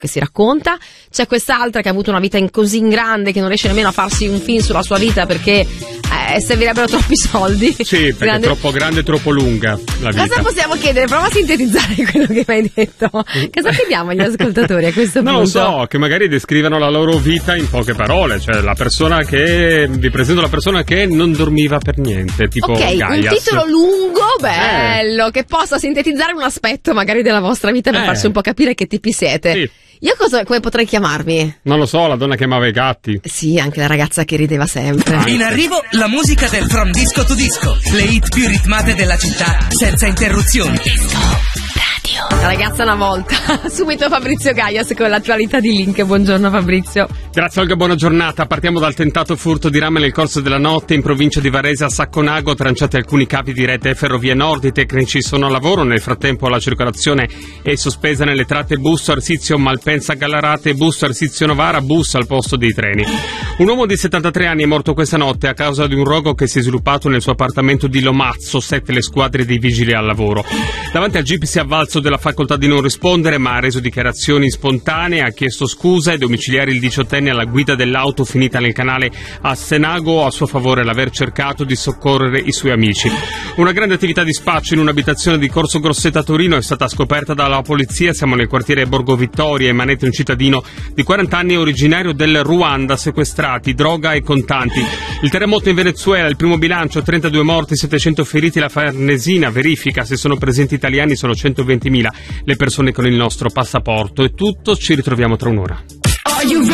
che si racconta, c'è quest'altra che ha avuto una vita così in grande che non riesce nemmeno a farsi un film sulla sua vita perché servirebbero troppi soldi. Sì, perché è troppo grande e troppo lunga la vita. Cosa possiamo chiedere? Prova a sintetizzare quello che mi hai detto. Cosa chiediamo agli ascoltatori a questo punto? Non lo so, che magari descrivano la loro vita in poche parole, cioè vi presento la persona che non dormiva per niente, tipo Gaias. Un titolo lungo, bello, che possa sintetizzare un aspetto magari della vostra vita per farsi un po' capire che tipi siete. Sì. Io come potrei chiamarmi? Non lo so, la donna che amava i gatti. Sì, anche la ragazza che rideva sempre. In arrivo la musica del From Disco to Disco, le hit più ritmate della città, senza interruzioni. Disco Radio. La ragazza una volta. Subito Fabrizio Gaias con l'attualità di Link. Buongiorno Fabrizio. Grazie Olga, buona giornata. Partiamo dal tentato furto di rame nel corso della notte in provincia di Varese a Sacconago, tranciati alcuni capi di rete Ferrovie Nord, i tecnici sono a lavoro, nel frattempo la circolazione è sospesa nelle tratte Busto Arsizio Malpensa Gallarate, Busto Arsizio Novara, bus al posto dei treni. Un uomo di 73 anni è morto questa notte a causa di un rogo che si è sviluppato nel suo appartamento di Lomazzo, 7 le squadre dei vigili al lavoro. Davanti al GIP si è avvalso della facoltà di non rispondere, ma ha reso dichiarazioni spontanee, ha chiesto scusa. Ai domiciliari il 18enne alla guida dell'auto finita nel canale a Senago a suo favore l'aver cercato di soccorrere i suoi amici. Una grande attività di spaccio in un'abitazione di Corso Grosseto a Torino è stata scoperta dalla polizia. Siamo nel quartiere Borgo Vittoria e manette un cittadino di 40 anni originario del Ruanda, sequestrati, droga e contanti. Il terremoto in Venezuela, il primo bilancio, 32 morti, 700 feriti. La Farnesina verifica se sono presenti italiani, sono 120.000 le persone con il nostro passaporto. È tutto, ci ritroviamo tra un'ora.